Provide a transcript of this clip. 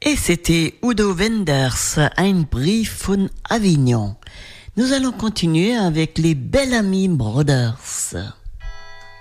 Et c'était Udo Wenders, Ein Brief von Avignon. Nous allons continuer avec les Bellamy Brothers.